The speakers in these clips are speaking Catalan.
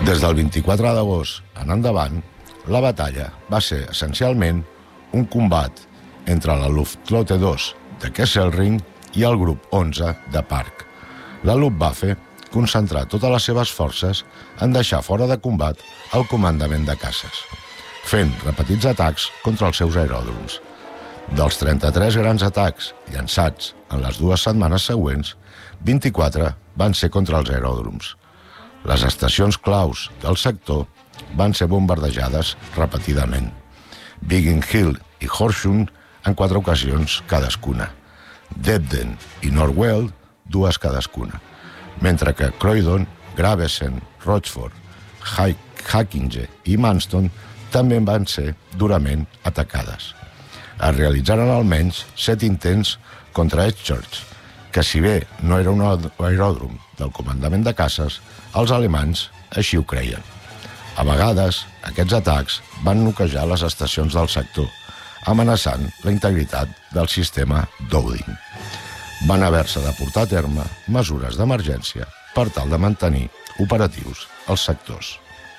Des del 24 d'agost en endavant, la batalla va ser essencialment un combat entre la Luftflotte 2 de Kesselring i el grup 11 de Park. La Luftwaffe concentrà totes les seves forces en deixar fora de combat el comandament de caces, fent repetits atacs contra els seus aeròdroms. Dels 33 grans atacs llançats en les 2 setmanes següents, 24 van ser contra els aeròdroms. Les estacions claus del sector van ser bombardejades repetidament. Biggin Hill i Horsham en 4 ocasions cadascuna. Debden i Northwell 2 cadascuna. Mentre que Croydon, Gravesend, Rochford, Hackinge i Manston també van ser durament atacades. Es realitzaren almenys 7 intents contra Eschurch, que si bé no era un aeròdrom del comandament de caces, els alemans així ho creien. A vegades, aquests atacs van noquejar les estacions del sector, amenaçant la integritat del sistema Dowding. Van haver-se de portar a terme mesures d'emergència per tal de mantenir operatius els sectors.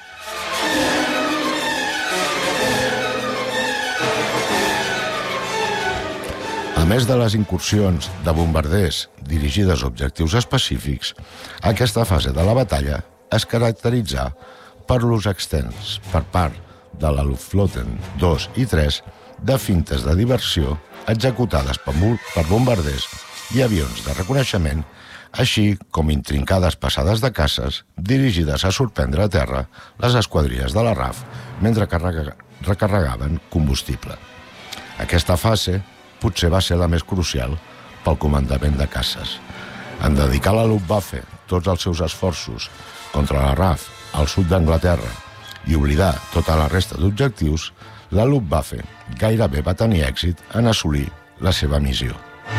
A més de les incursions de bombarders dirigides a objectius específics, aquesta fase de la batalla es caracteritzà per l'ús extens per part de la Luftflotte 2 i 3 de fintes de diversió executades per bombarders i avions de reconeixement, així com intrincades passades de caces dirigides a sorprendre a terra les esquadrilles de la RAF mentre que recarregaven combustible. Aquesta fase potser va ser la més crucial pel comandament de caces. En dedicar a la Luftwaffe tots els seus esforços contra la RAF al sud d'Anglaterra i oblidar tota la resta d'objectius, la Luftwaffe gairebé va tenir èxit en assolir la seva missió.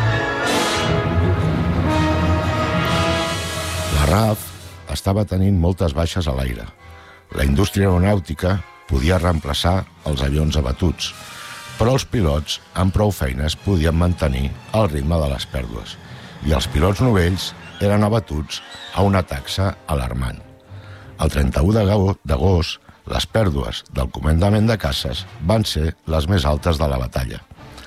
La RAF estava tenint moltes baixes a l'aire. La indústria aeronàutica podia reemplaçar els avions abatuts, però els pilots amb prou feines podien mantenir el ritme de les pèrdues i els pilots novells eren abatuts a una taxa alarmant. El 31 d'agost, les pèrdues del comandament de caces van ser les més altes de la batalla.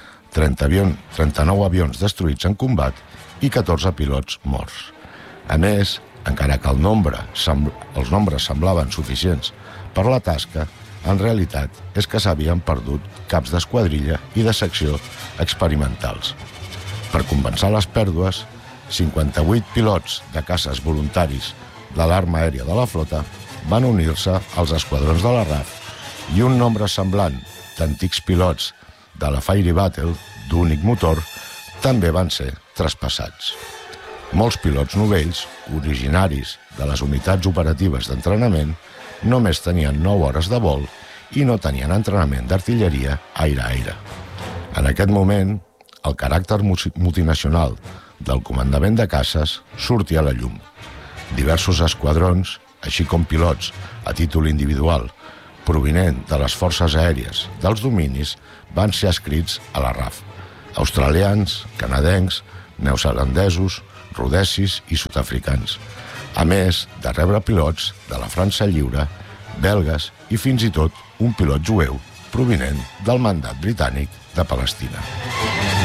39 avions destruïts en combat i 14 pilots morts. A més, encara que els nombres semblaven suficients per la tasca, en realitat és que s'havien perdut caps d'esquadrilla i de secció experimentals. Per compensar les pèrdues, 58 pilots de caces voluntaris de l'arma aèria de la flota van unir-se als esquadrons de la RAF i un nombre semblant d'antics pilots de la Fairy Battle d'únic motor també van ser traspassats. Molts pilots novells, originaris de les unitats operatives d'entrenament, només tenien 9 hores de vol i no tenien entrenament d'artilleria aire-aire. En aquest moment, el caràcter multinacional del comandament de caces sortia a la llum. Diversos esquadrons, així com pilots a títol individual, provinent de les forces aèries dels dominis, van ser adscrits a la RAF. Australians, canadencs, neozelandesos, rodesis i sud-africans, a més de rebre pilots de la França Lliure, belgues i fins i tot un pilot jueu provinent del mandat britànic de Palestina.